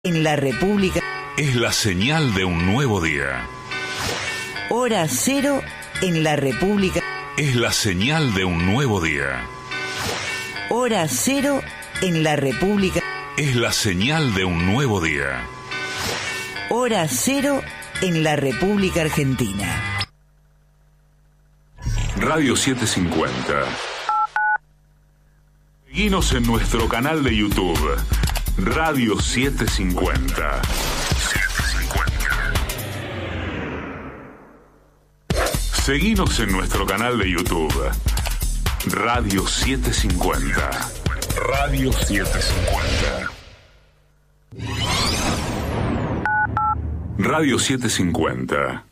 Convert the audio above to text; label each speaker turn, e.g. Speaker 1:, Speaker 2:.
Speaker 1: en la República
Speaker 2: es la señal de un nuevo día.
Speaker 1: Hora cero en la República
Speaker 2: Es la señal de un nuevo día.
Speaker 1: Hora cero en la República
Speaker 2: Es la señal de un nuevo día.
Speaker 1: Hora cero en la República Argentina.
Speaker 2: Radio 750. Seguinos en nuestro canal de YouTube. Radio 750. Seguinos en nuestro canal de YouTube. Radio 750. Radio 750. Radio 750.